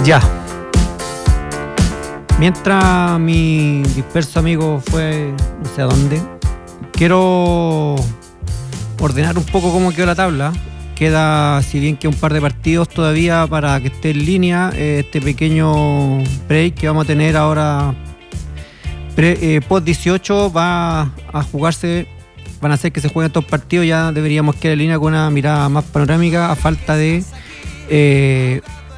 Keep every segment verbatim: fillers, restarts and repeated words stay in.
Ya. Mientras mi disperso amigo fue no sé a dónde, quiero ordenar un poco cómo quedó la tabla. Queda, si bien que un par de partidos todavía para que esté en línea, eh, este pequeño break que vamos a tener ahora pre, eh, post dieciocho va a jugarse, van a hacer que se jueguen estos partidos. Ya deberíamos quedar en línea con una mirada más panorámica a falta de eh,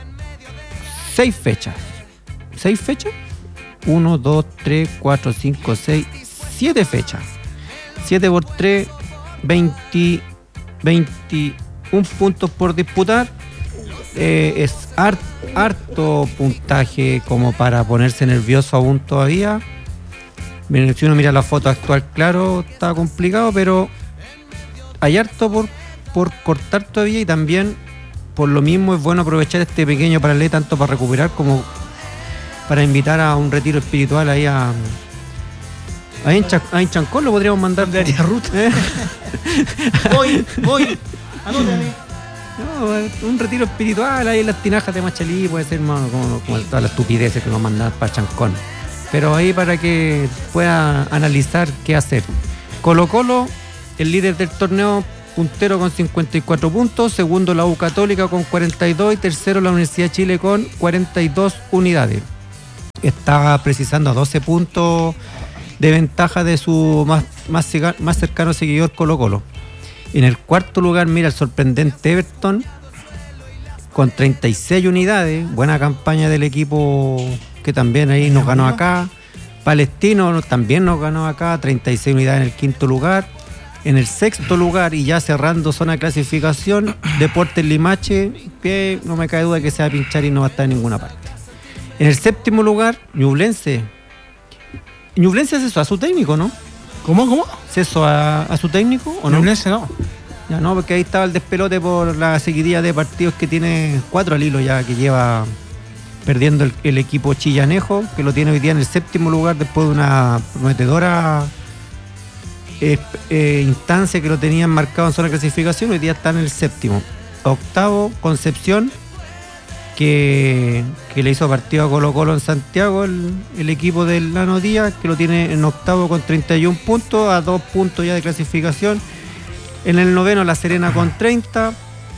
seis fechas. ¿Seis fechas? Uno, dos, tres, cuatro, cinco, seis, siete fechas. Siete por tres, veinte, veintiún puntos por disputar. Eh, es hart, harto puntaje como para ponerse nervioso aún todavía. Si uno mira la foto actual, claro, está complicado, pero hay harto por, por cortar todavía, y también por lo mismo es bueno aprovechar este pequeño paralelo tanto para recuperar como para invitar a un retiro espiritual ahí a ahí en, Cha, ahí en Chancón. Lo podríamos mandar de área ruta. ¿Eh? voy, voy, anótame. No, un retiro espiritual ahí en las tinajas de Machalí, puede ser más como, como todas las estupideces que nos mandan para Chancón, pero ahí para que pueda analizar qué hacer. Colo Colo, el líder del torneo, puntero con cincuenta y cuatro puntos, segundo la U Católica con cuarenta y dos y tercero la Universidad de Chile con cuarenta y dos unidades. Está precisando a doce puntos de ventaja de su más, más, más cercano seguidor Colo Colo. En el cuarto lugar, mira, el sorprendente Everton con treinta y seis unidades. Buena campaña del equipo que también ahí nos ganó acá. Palestino también nos ganó acá, treinta y seis unidades en el quinto lugar. En el sexto lugar, y ya cerrando zona de clasificación, Deportes Limache, que no me cae duda que se va a pinchar y no va a estar en ninguna parte. En el séptimo lugar, Ñublense. Ñublense cesó a su técnico, ¿no? ¿Cómo? ¿Cómo? ¿Cesó a, a su técnico o no? Ñublense no. Ya no, porque ahí estaba el despelote por la seguidilla de partidos que tiene, cuatro al hilo ya, que lleva perdiendo el, el equipo chillanejo, que lo tiene hoy día en el séptimo lugar después de una prometedora eh, eh, instancia que lo tenían marcado en zona de clasificación. Hoy día está en el séptimo. Octavo, Concepción, que, que le hizo partido a Colo Colo en Santiago, el, el equipo del Lano Díaz, que lo tiene en octavo con treinta y un puntos, a dos puntos ya de clasificación. En el noveno, La Serena con treinta.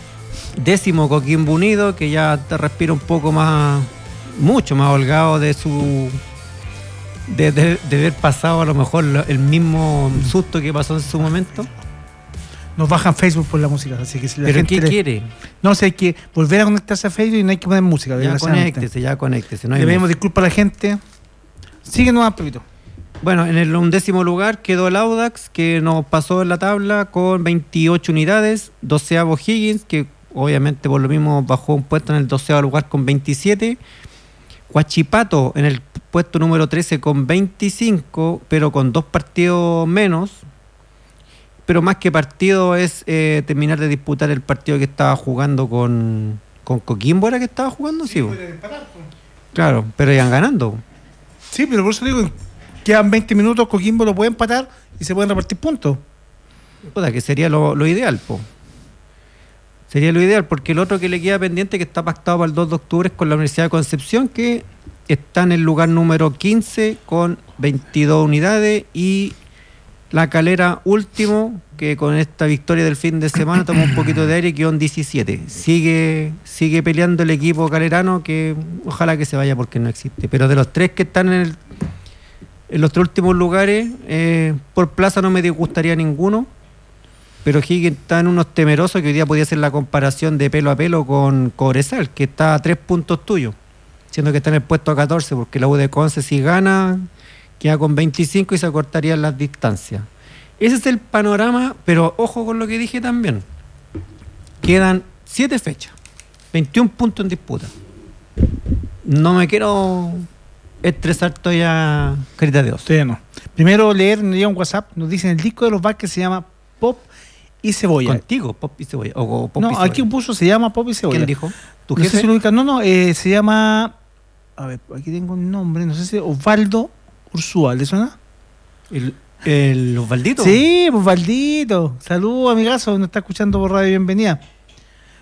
Décimo, Coquimbo Unido, que ya te respira un poco más, mucho más holgado de su de, de, de haber pasado a lo mejor el mismo susto que pasó en su momento. Nos bajan Facebook por la música, así que si la ¿Pero gente qué le... quiere? No sé, hay que volver a conectarse a Facebook y no hay que poner música. Ya conéctese, ya conéctese. No le pedimos disculpas a la gente. Síguenos un poquito. Bueno, en el undécimo lugar quedó el Audax, que nos pasó en la tabla con veintiocho unidades. Doceavo Higgins, que obviamente por lo mismo bajó un puesto en el doceavo lugar con veintisiete. Huachipato en el puesto número trece con veinticinco, pero con dos partidos menos. Pero más que partido es eh, terminar de disputar el partido que estaba jugando con, con Coquimbo. ¿Era que estaba jugando? Sí, sí empatar, pues. Claro, pero iban ganando. Sí, pero por eso digo, quedan veinte minutos, Coquimbo lo puede empatar y se pueden repartir puntos. Puta, que sería lo, lo ideal, po. Sería lo ideal, porque el otro que le queda pendiente, que está pactado para el dos de octubre, es con la Universidad de Concepción, que está en el lugar número quince con veintidós unidades, y La Calera último, que con esta victoria del fin de semana tomó un poquito de aire y quedó en diecisiete. Sigue, sigue peleando el equipo calerano, que ojalá que se vaya porque no existe. Pero de los tres que están en, el, en los tres últimos lugares, eh, por plaza no me disgustaría ninguno. Pero Higgins está en unos temerosos, que hoy día podía hacer la comparación de pelo a pelo con Cobresal, que está a tres puntos tuyos, siendo que está en el puesto catorce, porque la U de Conce si gana queda con veinticinco y se acortarían las distancias. Ese es el panorama, pero ojo con lo que dije también. Quedan siete fechas, veintiún puntos en disputa. No me quiero estresar todavía, carita de oso. Todavía no. Primero leer, nos llega un WhatsApp, nos dicen el disco de los Vázquez se llama Pop y Cebolla. Contigo, Pop y Cebolla. O, o Pop no, y Cebolla. Aquí puso se llama Pop y Cebolla. ¿Quién dijo? ¿Tu no jefe? Sé si lo ubica. No, no, eh, se llama... A ver, aquí tengo un nombre, no sé si... Osvaldo Ursúa, ¿le suena? ¿El, el Osvaldito? Sí, Osvaldito. Saludos, amigazo, nos está escuchando por Radio Bienvenida.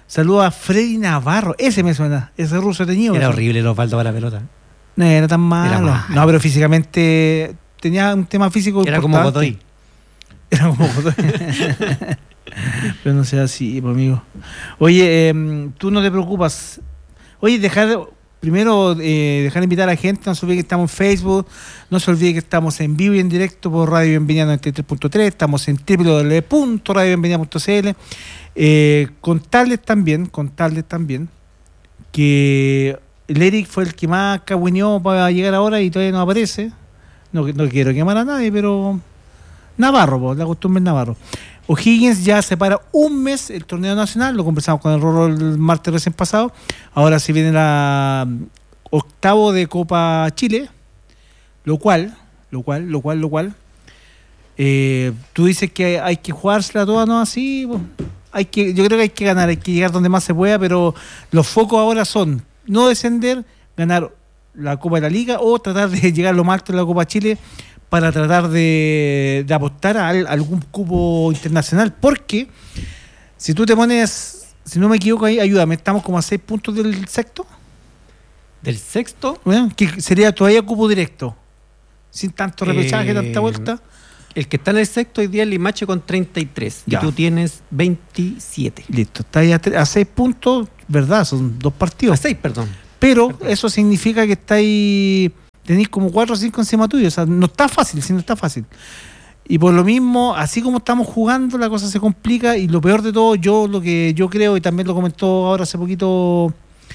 Saludos a Freddy Navarro. Ese me suena. Ese ruso teñido. Era ese. horrible el Osvaldo para la pelota. No era tan malo. Era malo. No, pero físicamente tenía un tema físico Era como importante. Godoy. Era como Godoy. Pero no sea así, pues, amigo. Oye, eh, tú no te preocupas. Oye, dejar... Primero, eh, dejar de invitar a la gente, no se olvide que estamos en Facebook, no se olvide que estamos en vivo y en directo por Radio Bienvenida noventa y tres punto tres, estamos en doble u doble u doble u punto radio bienvenida punto c l. Eh, contarles también, contarles también que el Eric fue el que más cagüineó para llegar ahora y todavía no aparece. No, no quiero quemar a nadie, pero Navarro, pues, la costumbre es Navarro. O'Higgins ya separa un mes el torneo nacional, lo conversamos con el Rorro el martes recién pasado. Ahora se viene la octavo de Copa Chile, lo cual, lo cual, lo cual, lo cual, eh, tú dices que hay, hay que jugársela toda, ¿no? Así, pues, hay que, yo creo que hay que ganar, hay que llegar donde más se pueda, pero los focos ahora son no descender, ganar la Copa de la Liga o tratar de llegar lo más alto en la Copa Chile para tratar de, de apostar a, a algún cupo internacional, porque si tú te pones, si no me equivoco ahí, ayúdame, estamos como a seis puntos del sexto, Del sexto, ¿eh? Que sería todavía cupo directo, sin tanto repechaje, Eh, tanta vuelta. el que está en el sexto hoy día es Limache con treinta y tres. Ya. Y tú tienes veintisiete. Listo, está ahí a, tre- a seis puntos, ¿verdad? Son dos A partidos. seis, perdón. Pero Perdón. eso significa que estáis, tenéis como cuatro o cinco encima tuyo. O sea, no está fácil, sí, no está fácil. Y por lo mismo, así como estamos jugando, la cosa se complica. Y lo peor de todo, yo lo que yo creo, y también lo comentó ahora hace poquito,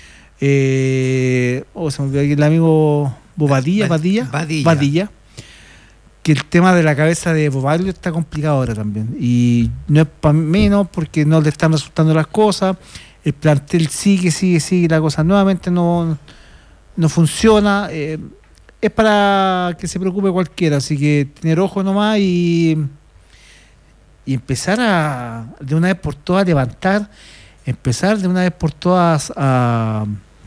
eh, oh, se me olvidó aquí el amigo Bobadilla, Ba- Badilla, Badilla. Badilla, que el tema de la cabeza de Bobaglio está complicado ahora también. Y no es para menos porque no le están resultando las cosas. El plantel sigue, sigue, sigue, la cosa nuevamente no, no funciona. Eh, es para que se preocupe cualquiera, así que tener ojo nomás y, y empezar a, de una vez por todas, levantar, empezar de una vez por todas a,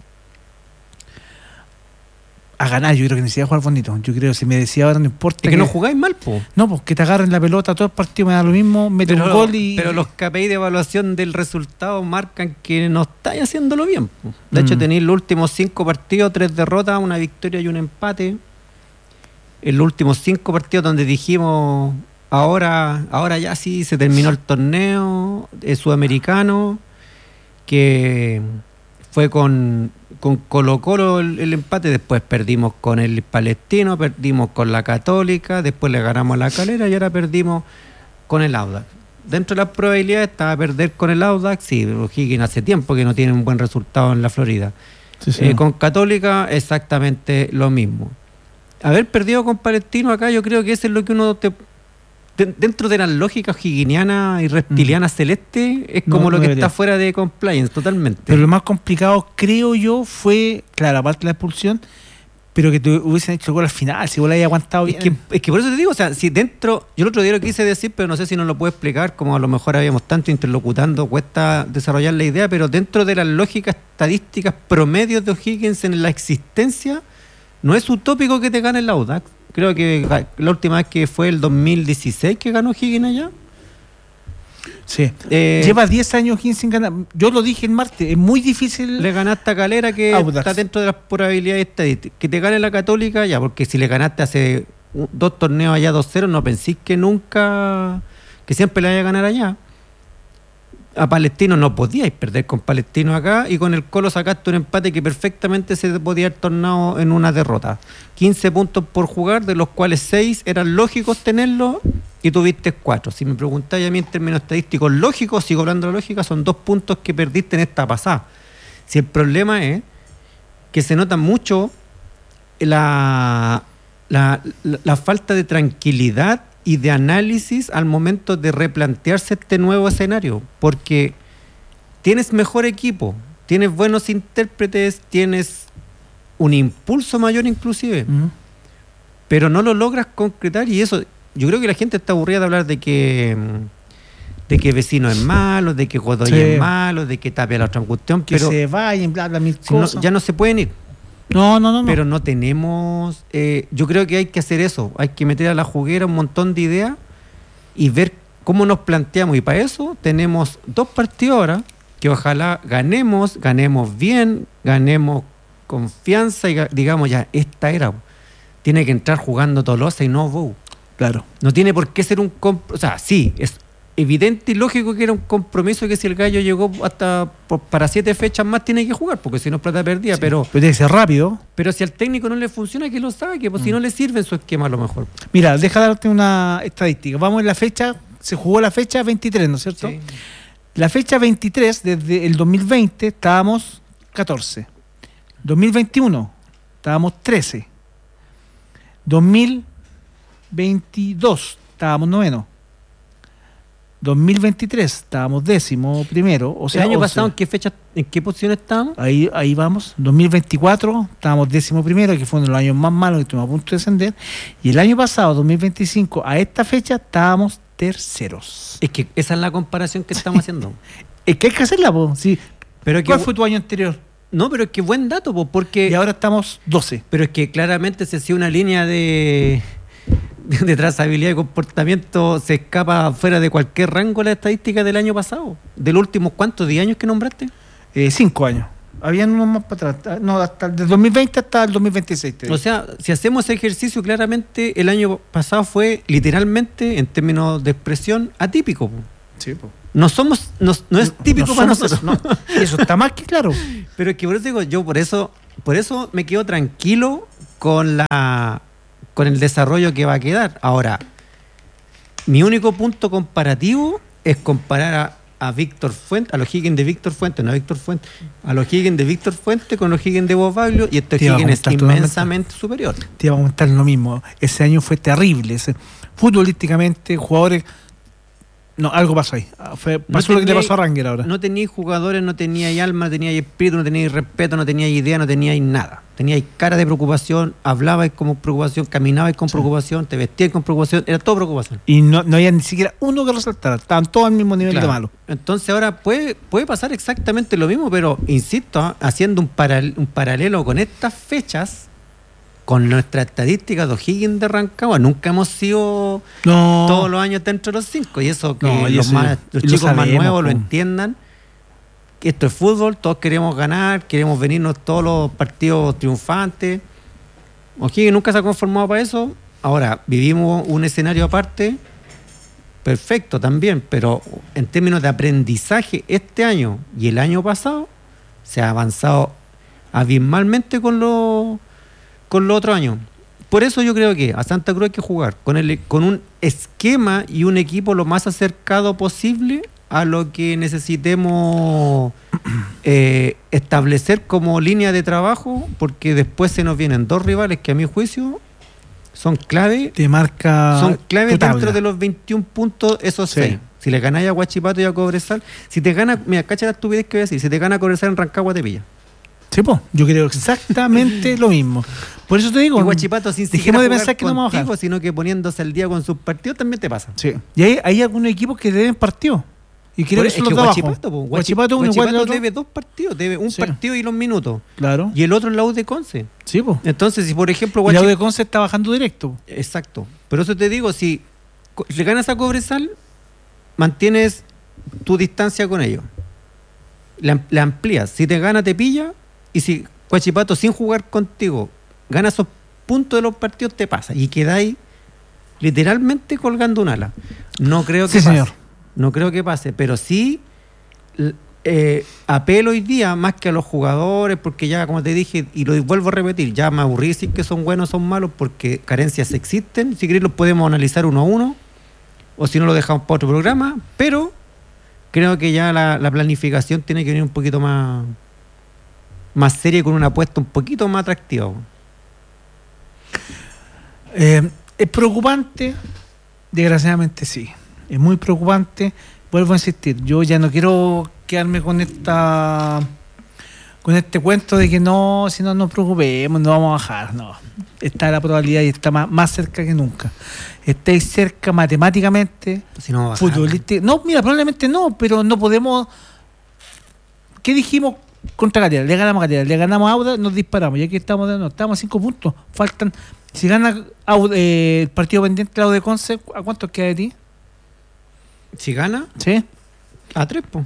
a ganar. Yo creo que necesita jugar bonito. Yo creo, si me decía ahora, no importa. Es que no jugáis mal, po. No, pues que te agarren la pelota todo el partido, me da lo mismo, mete Pero, un gol y... pero los K P I de evaluación del resultado marcan que no estáis haciéndolo bien, po. De hecho, Mm. tenéis los últimos cinco partidos, tres derrotas, una victoria y un empate. En los últimos cinco partidos donde dijimos, ahora, ahora ya sí se terminó el torneo eh, sudamericano, que fue con, con Colo Colo el, el empate, después perdimos con el Palestino, perdimos con la Católica, después le ganamos a la Calera y ahora perdimos con el Audax. Dentro de las probabilidades estaba perder con el Audax, sí, O'Higgins hace tiempo que no tiene un buen resultado en la Florida. Sí, sí. Eh, con Católica exactamente lo mismo. Haber perdido con Palestino acá, yo creo que eso es lo que uno te, de- dentro de la lógica higginiana y reptiliana celeste, es No, como lo no que debería. está fuera de compliance totalmente. Pero lo más complicado, creo yo, fue, claro, aparte de la expulsión, pero que te hubiesen hecho el gol al final, si vos la hayas aguantado Es bien. que, es que por eso te digo, o sea, si dentro, yo el otro día lo quise decir, pero no sé si nos lo puedo explicar, como a lo mejor habíamos tanto interlocutando, cuesta desarrollar la idea, pero dentro de las lógicas estadísticas promedios de O'Higgins en la existencia, no es utópico que te gane el Audax. Creo que ga- la última vez que fue el dos mil dieciséis que ganó O'Higgins allá. Sí. Eh, Lleva diez años O'Higgins sin ganar. Yo lo dije el martes, es muy difícil. Le ganaste a Calera, que Audax. está dentro de las probabilidades estadísticas. Que te gane la Católica, ya, porque si le ganaste hace un- dos torneos allá dos cero, no penséis que nunca, que siempre le vaya a ganar allá. A Palestino no podíais perder con Palestino acá, y con el Colo sacaste un empate que perfectamente se podía haber tornado en una derrota. quince puntos por jugar, de los cuales seis eran lógicos tenerlos, y tuviste cuatro. Si me preguntáis a mí en términos estadísticos lógicos, sigo hablando de lógica, son dos puntos que perdiste en esta pasada. Si el problema es que se nota mucho la, la, la, la falta de tranquilidad y de análisis al momento de replantearse este nuevo escenario, porque tienes mejor equipo, tienes buenos intérpretes, tienes un impulso mayor inclusive, Mm. pero no lo logras concretar, y eso, yo creo que la gente está aburrida de hablar de que mm, de que Vecino es malo, de que Godoy Sí. es malo, de que Tapia la otra cuestión, Que pero se vayan, bla, bla, mil si no, cosas. ya no se pueden ir. No, no, no, no. Pero no tenemos, eh, yo creo que hay que hacer eso, hay que meter a la juguera un montón de ideas y ver cómo nos planteamos, y para eso tenemos dos partidos ahora que ojalá ganemos, ganemos bien, ganemos confianza y digamos ya, esta era, tiene que entrar jugando Tolosa y no Bou. Claro. No tiene por qué ser un compromiso, o sea, sí, es evidente y lógico que era un compromiso que si el Gallo llegó hasta por, para siete fechas más tiene que jugar, porque si no es plata perdida, sí, pero... Pero tiene que ser rápido. Pero si al técnico no le funciona, que lo saque, pues mm. si no le sirve en su esquema a lo mejor. Mira, deja darte una estadística. Vamos en la fecha, se jugó la fecha veintitrés, ¿no es cierto? Sí. La fecha veintitrés, desde el dos mil veinte, estábamos catorce. dos mil veintiuno, estábamos trece. dos mil veintidós, estábamos noveno. dos mil veintitrés, estábamos décimo primero. O sea, ¿el año once. pasado en qué fecha, en qué posición estábamos? Ahí, ahí vamos. dos mil veinticuatro, estábamos décimo primero, que fue uno de los años más malos que estuvimos a punto de descender. Y el año pasado, dos mil veinticinco, a esta fecha, estábamos terceros. Es que esa es la comparación que estamos haciendo. Es que hay que hacerla, po. Sí. Pero ¿Cuál que, fue tu año anterior? No, pero es que buen dato, po, porque... Y ahora estamos doce. Pero es que claramente se hacía una línea de... de trazabilidad y comportamiento, se escapa fuera de cualquier rango la estadística del año pasado. ¿Del último cuántos? ¿diez años que nombraste? Eh, cinco años. Habían unos más para atrás. No, hasta el dos mil veinte hasta el dos mil veintiséis. O sea, si hacemos ese ejercicio, claramente el año pasado fue literalmente, en términos de expresión, atípico. Sí, pues. No somos, no, no es típico no, no para somos, nosotros. No. Eso está más que claro. Pero es que por eso digo, yo por eso, por eso me quedo tranquilo con la con el desarrollo que va a quedar. Ahora, mi único punto comparativo es comparar a, a Víctor Fuente, a los Higgins de Víctor Fuente, no a Víctor Fuente, a los Higgins de Víctor Fuente con los Higgins de Bobaglio, y estos Higgins es inmensamente superior. Te iba a comentar lo mismo. Ese año fue terrible. Ese, futbolísticamente, jugadores... No, algo pasó ahí. Fue, pasó no lo que le pasó a Ranger ahora. No teníais jugadores, no teníais alma, no teníais espíritu, no teníais respeto, no teníais idea, no teníais nada. Teníais cara de preocupación, hablabais con preocupación, caminabais con sí. preocupación, te vestíais con preocupación, era todo preocupación. Y no, no había ni siquiera uno que resaltara, estaban todos al mismo nivel claro. de malo. Entonces ahora puede, puede pasar exactamente lo mismo, pero insisto, haciendo un, paral, un paralelo con estas fechas, con nuestra estadística de O'Higgins de Rancagua, nunca hemos sido no. todos los años dentro de los cinco. Y eso que no, los, eso, más, los lo chicos sabemos, más nuevos ¿no? lo entiendan. Que esto es fútbol, todos queremos ganar, queremos venirnos todos los partidos triunfantes. O'Higgins nunca se ha conformado para eso. Ahora, vivimos un escenario aparte, perfecto también, pero en términos de aprendizaje, este año y el año pasado se ha avanzado abismalmente con los... con los otros años. Por eso yo creo que a Santa Cruz hay que jugar con, el, con un esquema y un equipo lo más acercado posible a lo que necesitemos eh, establecer como línea de trabajo, porque después se nos vienen dos rivales que a mi juicio son clave. Te marca son clave dentro de los veintiún puntos, esos sí. seis. Si le ganáis a Huachipato y a Cobresal, si te gana, mira, cacha la estupidez que voy a decir, si te gana a Cobresal en Rancagua te pilla. Sí, po, yo creo exactamente lo mismo. Por eso te digo, y Huachipato sin dejemos de pensar que no vamos a bajar, sino que poniéndose al día con sus partidos también te pasa. Sí. Y hay, hay algunos equipos que deben partidos. Y creo Por, que son es los que de Huachipato, po, Huachipato, uno Huachipato igual debe dos partidos, debe un sí. partido y los minutos. Claro. Y el otro en la U de Conce. Sí, po. Entonces, si por ejemplo Huachipato, y la U de Conce está bajando directo. Exacto. Pero eso te digo, si le ganas a Cobresal, mantienes tu distancia con ellos. La, la amplías. Si te gana, te pilla. Y si Huachipato, sin jugar contigo, gana esos puntos de los partidos, te pasa. Y quedáis literalmente colgando un ala. No creo que sí, pase. Señor. No creo que pase. Pero sí eh, apelo hoy día más que a los jugadores, porque ya, como te dije, y lo vuelvo a repetir, ya me aburrí decir que son buenos o son malos, porque carencias existen. Si queréis los podemos analizar uno a uno, o si no lo dejamos para otro programa. Pero creo que ya la, la planificación tiene que venir un poquito más... más seria y con una apuesta un poquito más atractiva. Eh, es preocupante, desgraciadamente sí. Es muy preocupante. Vuelvo a insistir, yo ya no quiero quedarme con esta con este cuento de que no, si no nos preocupemos, no vamos a bajar. No, está la probabilidad y está más, más cerca que nunca. Estáis cerca matemáticamente, si no futbolísticamente. No, mira, probablemente no, pero no podemos. ¿Qué dijimos? Contra Caridad, le ganamos a Caridad, le ganamos a Auda, nos disparamos. Y aquí estamos, no, estamos a cinco puntos. Faltan, si gana Auda, eh, el partido pendiente, lado de Conce, ¿a cuántos queda de ti? Si gana, sí, a tres, pues.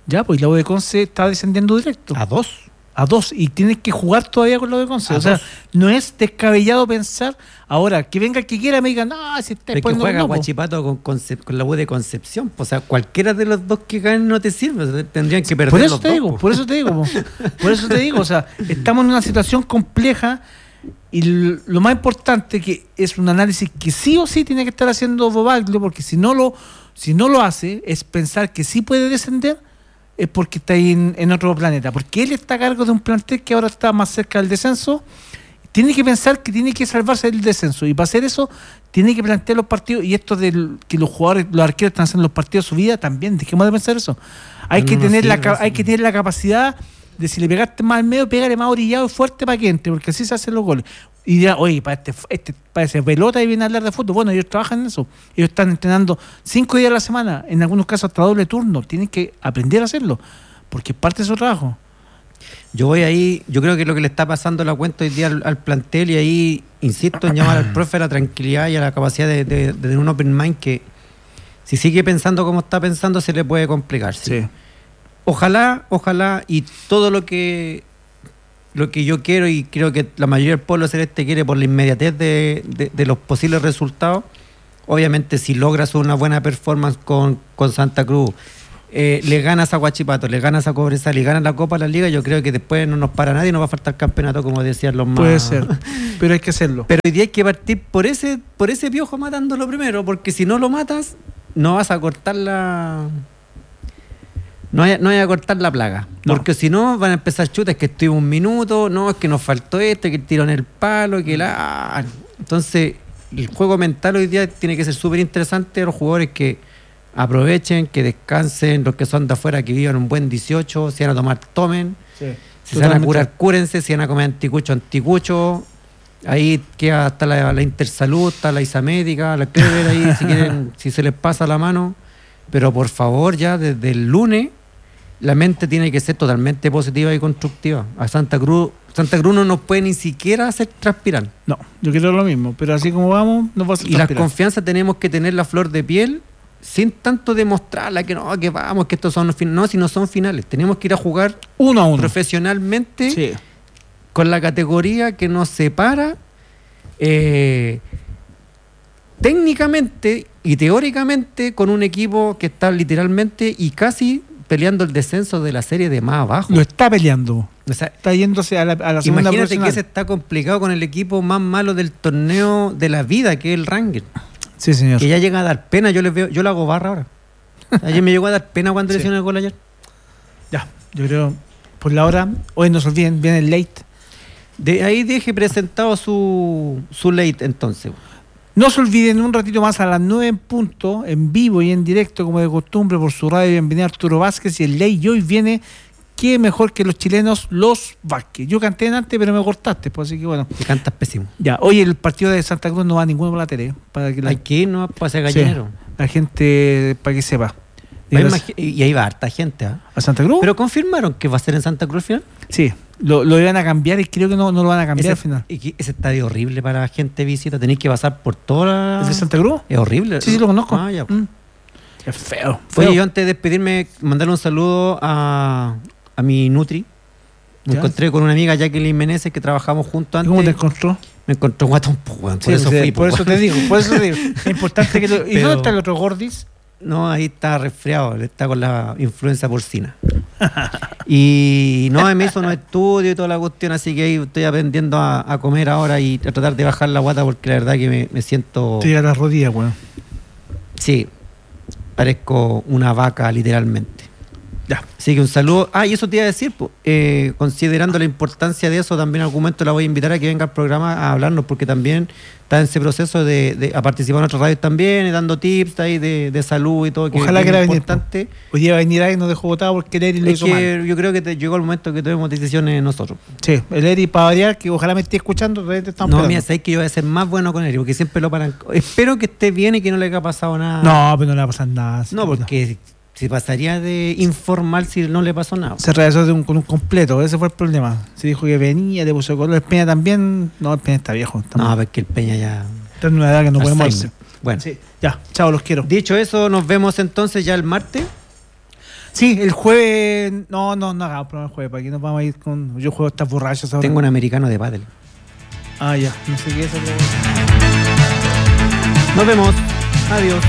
Ya, pues la U de Conce está descendiendo directo. A dos. A dos. Y tienes que jugar todavía con la U de Conce. A o sea, dos. no es descabellado pensar, ahora, que venga el que quiera y me diga, no, si está Es que juega Huachipato con, Concep- con la U de Concepción. O sea, cualquiera de los dos que ganen no te sirve. O sea, tendrían que perder Por eso los te dos, digo, po. por eso te digo, po. por eso te digo, o sea, estamos en una situación compleja y l- lo más importante que es un análisis que sí o sí tiene que estar haciendo Bobaglio, porque si no lo, si no lo hace, es pensar que sí puede descender, es porque está ahí en, en otro planeta, porque él está a cargo de un plantel que ahora está más cerca del descenso. Tiene que pensar que tiene que salvarse del descenso, y para hacer eso tiene que plantear los partidos, y esto de que los jugadores, los arqueros están haciendo los partidos de su vida, también dejemos de pensar eso. Hay No, que no tener la sirve ca- eso. hay que tener la capacidad de, si le pegaste más al medio, pégale más orillado y fuerte para que entre, porque así se hacen los goles. Y dirá, oye, para este, este para ese pelota y viene a hablar de fútbol. Bueno, ellos trabajan en eso. Ellos están entrenando cinco días a la semana, en algunos casos hasta doble turno. Tienen que aprender a hacerlo, porque es parte de su trabajo. Yo voy ahí, yo creo que lo que le está pasando la cuenta hoy día al, al plantel, y ahí insisto en llamar al profe a la tranquilidad y a la capacidad de, de- de tener un open mind, que si sigue pensando como está pensando se le puede complicar. ¿sí? Sí. Ojalá, ojalá, y todo lo que lo que yo quiero, y creo que la mayoría del pueblo celeste quiere por la inmediatez de, de- de los posibles resultados. Obviamente, si logras una buena performance con, con Santa Cruz, eh, le ganas a Huachipato, le ganas a Cobresal y ganas la Copa de la Liga, yo creo que después no nos para nadie, no va a faltar campeonato, como decían los más. Puede ser, pero hay que hacerlo. Pero hoy día hay que partir por ese, por ese piojo matándolo primero, porque si no lo matas, no vas a cortar la. No hay, no hay a cortar la plaga. No. Porque si no, van a empezar chutas, que estoy un minuto, no, es que nos faltó esto, que el tiro en el palo, que la. Entonces, el juego mental hoy día tiene que ser súper interesante a los jugadores, que aprovechen, que descansen, los que son de afuera, que vivan un buen dieciocho, si van a tomar, tomen. Sí. Si se van a curar, cúrense. Si van a comer anticucho, anticucho. Ahí queda hasta la, la Intersalud, está la Isamédica, la Clever ahí, si quieren, si se les pasa la mano. Pero por favor, ya desde el lunes, la mente tiene que ser totalmente positiva y constructiva. A Santa Cruz, Santa Cruz no nos puede ni siquiera hacer transpirar. No, yo quiero lo mismo, pero así como vamos, nos va a hacer Y la transpirar. confianza tenemos que tener la flor de piel, sin tanto demostrarla que no, que vamos, que estos son los finales. No, si no son finales, tenemos que ir a jugar Uno a uno. profesionalmente, Sí. con la categoría que nos separa, eh, técnicamente y teóricamente, con un equipo que está literalmente y casi peleando el descenso de la serie de más abajo. Lo está peleando. O sea, Está yéndose a la, a la segunda imagínate profesional. que ese está complicado con el equipo más malo del torneo de la vida, que es el Rangel, Sí, señor. que ya llega a dar pena. Yo les veo, yo le hago barra ahora. Ayer me llegó a dar pena cuando Sí. le hicieron el gol ayer. Ya, yo creo, por la hora, hoy no se olviden, viene el late. De ahí deje presentado su, su late entonces. No se olviden, un ratito más a las nueve en punto, en vivo y en directo, como de costumbre, por su radio, bienvenido Arturo Vázquez y el ley. Y hoy viene, qué mejor que los chilenos, los Vázquez. Yo canté en antes, pero me cortaste, pues así que bueno. Te cantas pésimo. Ya, hoy el partido de Santa Cruz no va a ninguno por la tele, para que la, Hay que ir, no para ser gallinero. la gente, para que sepa. Va a imagi- y ahí va harta gente. ¿ah? ¿A Santa Cruz? Pero confirmaron que va a ser en Santa Cruz al final. Sí, lo, lo iban a cambiar y creo que no, no lo van a cambiar Ese, al final. y que ese estadio horrible para la gente de visita. Tenéis que pasar por toda la... ¿Es de Santa Cruz? Es horrible. Sí, sí, lo conozco. Ah, ya. Mm. Es feo. feo. Oye, yo antes de despedirme, mandarle un saludo a, a mi Nutri. Me ¿Ya? encontré con una amiga, Jacqueline Meneses, que trabajamos juntos antes. ¿Cómo te encontró? Me encontró guatón, pues, weón. Por Sí, eso sí, fui. por pues, eso weón. te digo, por eso te digo. Es importante que lo... ¿Y Pero- dónde está el otro Gordis? No, ahí está resfriado, él está con la influenza porcina. Y no, me hizo unos estudios y toda la cuestión, así que ahí estoy aprendiendo a, a comer ahora y a tratar de bajar la guata, porque la verdad que me, me siento... Te llega a las rodillas, weón. Sí, parezco una vaca literalmente. Ya. Así que un saludo. Ah, y eso te iba a decir, po, eh, considerando la importancia de eso, también en algún momento la voy a invitar a que venga al programa a hablarnos, porque también está en ese proceso de, de a participar en otras radios también, y dando tips ahí de, de salud y todo, que Ojalá es que bien la venir, importante. Hoy día va a venir alguien y nos dejó votado porque el Eri lo Es hizo mal. que yo creo que te- llegó el momento que tomemos decisiones nosotros. Sí, el Eri, para variar, que ojalá me esté escuchando, todavía te estamos No, esperando. mira, sabes que yo voy a ser más bueno con él, porque siempre lo paran. Espero que esté bien y que no le haya pasado nada. No, pero no le va a pasar nada. No, porque se pasaría de informal si no le pasó nada. Se regresó de un, con un completo, ese fue el problema. Se dijo que venía, le puso color. El Peña también. No, el Peña está viejo. Está, No, muy- porque el Peña ya... está en una edad que no puede Alzheimer. moverse. Bueno, Sí, ya, chao, los quiero. dicho eso, nos vemos entonces ya el martes. Sí, el jueves. No, no, no hagamos programa el jueves. ¿Para qué nos vamos a ir con.? Yo juego estas borrachas ahora. Tengo un americano de pádel. Ah, ya. No sé qué es eso. Nos vemos. Adiós.